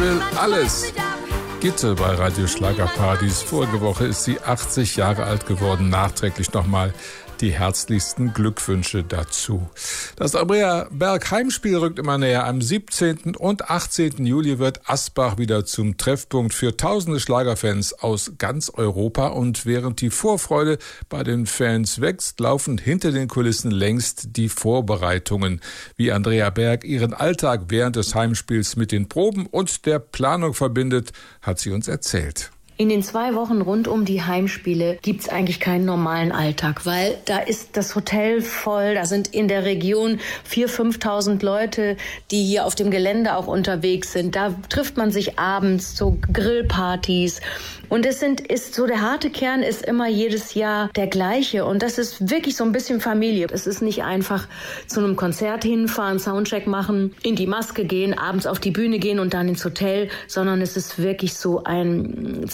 will alles. Gitte bei Radio Schlagerpartys. Vorige Woche ist sie 80 Jahre alt geworden. Nachträglich nochmal die herzlichsten Glückwünsche dazu. Das Andrea Berg Heimspiel rückt immer näher. Am 17. und 18. Juli wird Asbach wieder zum Treffpunkt für tausende Schlagerfans aus ganz Europa. Und während die Vorfreude bei den Fans wächst, laufen hinter den Kulissen längst die Vorbereitungen. Wie Andrea Berg ihren Alltag während des Heimspiels mit den Proben und der Planung verbindet, hat sie uns erzählt. In den 2 Wochen rund um die Heimspiele gibt's eigentlich keinen normalen Alltag, weil da ist das Hotel voll, da sind in der Region 4.000, 5.000 Leute, die hier auf dem Gelände auch unterwegs sind. Da trifft man sich abends zu Grillpartys. Und ist so, der harte Kern ist immer jedes Jahr der gleiche. Und das ist wirklich so ein bisschen Familie. Es ist nicht einfach zu einem Konzert hinfahren, Soundcheck machen, in die Maske gehen, abends auf die Bühne gehen und dann ins Hotel, sondern es ist wirklich so ein